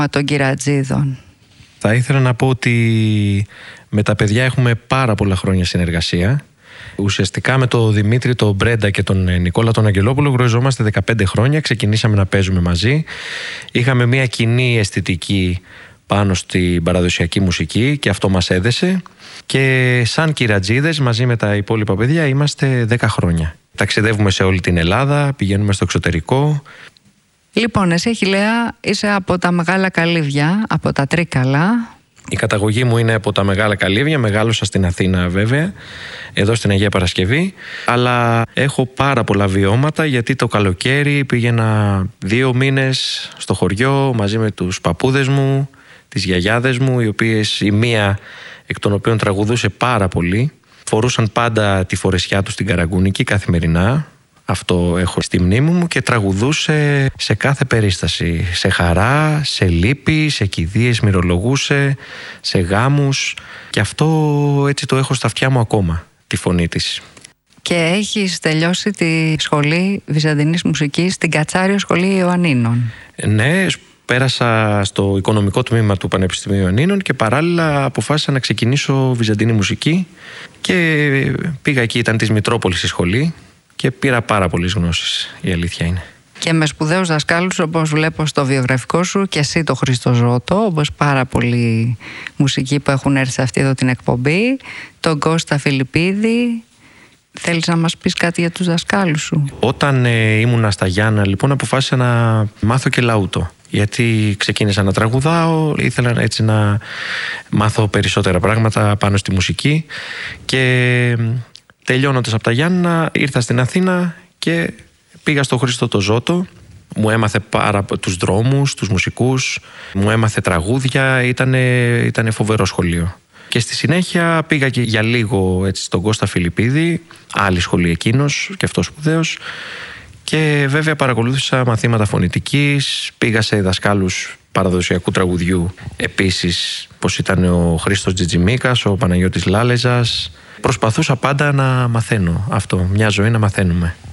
των Κυρατζίδων? Θα ήθελα να πω ότι με τα παιδιά έχουμε πάρα πολλά χρόνια συνεργασία. Ουσιαστικά με τον Δημήτρη, τον Μπρέντα και τον Νικόλα τον Αγγελόπουλο γνωριζόμαστε 15 χρόνια. Ξεκινήσαμε να παίζουμε μαζί. Είχαμε μια κοινή αισθητική πάνω στην παραδοσιακή μουσική και αυτό μας έδεσε. Και σαν Κυρατζίδες μαζί με τα υπόλοιπα παιδιά είμαστε 10 χρόνια. Ταξιδεύουμε σε όλη την Ελλάδα, πηγαίνουμε στο εξωτερικό. Λοιπόν, εσύ Αχιλλέα είσαι από τα Μεγάλα Καλύβια, από τα Τρίκαλα. Η καταγωγή μου είναι από τα Μεγάλα Καλύβια, μεγάλωσα στην Αθήνα βέβαια, εδώ στην Αγία Παρασκευή, αλλά έχω πάρα πολλά βιώματα γιατί το καλοκαίρι πήγαινα 2 μήνες στο χωριό μαζί με τους παππούδες μου, τις γιαγιάδες μου, οι οποίες η μία εκ των οποίων τραγουδούσε πάρα πολύ, φορούσαν πάντα τη φορεσιά τους στην Καραγκούνικη καθημερινά. Αυτό έχω στη μνήμη μου και τραγουδούσε σε κάθε περίσταση. Σε χαρά, σε λύπη, σε κηδείες μυρολογούσε, σε γάμους. Και αυτό έτσι το έχω στα αυτιά μου ακόμα, τη φωνή της. Και έχεις τελειώσει τη σχολή Βυζαντινής Μουσικής στην Κατσάριο Σχολή Ιωαννίνων. Ναι, πέρασα στο οικονομικό τμήμα του Πανεπιστημίου Ιωαννίνων και παράλληλα αποφάσισα να ξεκινήσω Βυζαντινή Μουσική και πήγα εκεί, ήταν της Μητρόπολης η σχολή. Και πήρα πάρα πολλές γνώσεις, η αλήθεια είναι. Και με σπουδαίους δασκάλους, όπως βλέπω στο βιογραφικό σου, και εσύ το Χρήστο Ζώτο, όπως πάρα πολλοί μουσικοί που έχουν έρθει σε αυτή εδώ την εκπομπή, τον Κώστα Φιλιππίδη. Θέλεις να μας πεις κάτι για τους δασκάλους σου? Όταν ήμουνα στα Γιάννα, λοιπόν, αποφάσισα να μάθω και λαούτο. Γιατί ξεκίνησα να τραγουδάω, ήθελα έτσι να μάθω περισσότερα πράγματα πάνω στη μουσική και τελειώνοντας από τα Γιάννα ήρθα στην Αθήνα και πήγα στο Χρήστο το Ζώτο. Μου έμαθε τους δρόμους, τους μουσικούς, μου έμαθε τραγούδια, ήταν φοβερό σχολείο. Και στη συνέχεια πήγα και για λίγο έτσι, στον Κώστα Φιλιππίδη, άλλη σχολή εκείνος και αυτός σπουδαίος. Και βέβαια παρακολούθησα μαθήματα φωνητικής, πήγα σε δασκάλους παραδοσιακού τραγουδιού επίσης, πως ήταν ο Χρήστος Τζιτζιμίκας, ο Παναγιώτης Λάλεζας. Προσπαθούσα πάντα να μαθαίνω αυτό, μια ζωή να μαθαίνουμε.